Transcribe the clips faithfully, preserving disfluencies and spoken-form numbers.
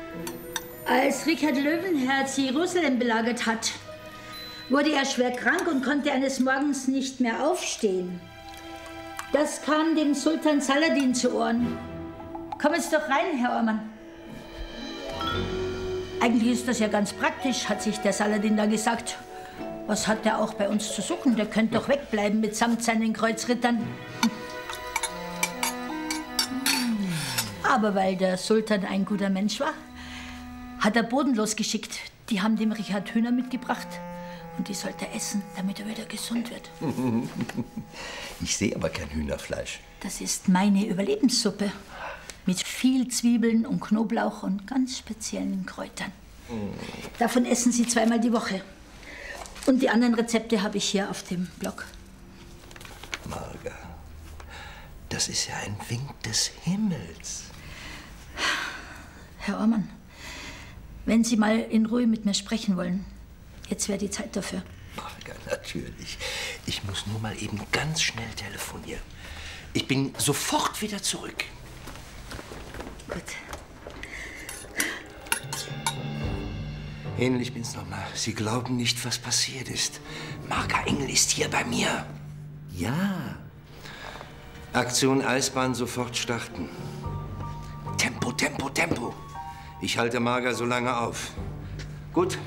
Als Richard Löwenherz Jerusalem belagert hat, wurde er schwer krank und konnte eines Morgens nicht mehr aufstehen. Das kam dem Sultan Saladin zu Ohren. Kommen Sie doch rein, Herr Ormann. Eigentlich ist das ja ganz praktisch, hat sich der Saladin da gesagt. Was hat der auch bei uns zu suchen? Der könnte doch wegbleiben mitsamt seinen Kreuzrittern. Aber weil der Sultan ein guter Mensch war, hat er Boden losgeschickt. Die haben dem Richard Hühner mitgebracht. Und die sollte er essen, damit er wieder gesund wird. Ich sehe aber kein Hühnerfleisch. Das ist meine Überlebenssuppe. Mit viel Zwiebeln und Knoblauch und ganz speziellen Kräutern. Mm. Davon essen Sie zweimal die Woche. Und die anderen Rezepte habe ich hier auf dem Blog. Marga, das ist ja ein Wink des Himmels. Herr Ormann, wenn Sie mal in Ruhe mit mir sprechen wollen, jetzt wäre die Zeit dafür. Marga, natürlich. Ich muss nur mal eben ganz schnell telefonieren. Ich bin sofort wieder zurück. Gut. Ähnlich bin's nochmal. Sie glauben nicht, was passiert ist. Marga Engel ist hier bei mir. Ja. Aktion Eisbahn sofort starten. Tempo, Tempo, Tempo. Ich halte Marga so lange auf. Gut.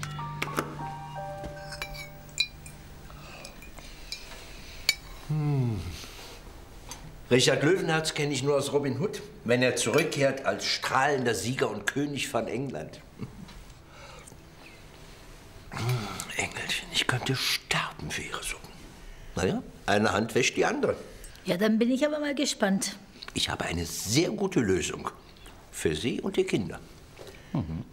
Hm. Richard Löwenherz kenne ich nur aus Robin Hood, wenn er zurückkehrt als strahlender Sieger und König von England. Engelchen, ich könnte sterben für Ihre Suppen. Naja, eine Hand wäscht die andere. Ja, dann bin ich aber mal gespannt. Ich habe eine sehr gute Lösung für Sie und die Kinder. Mhm.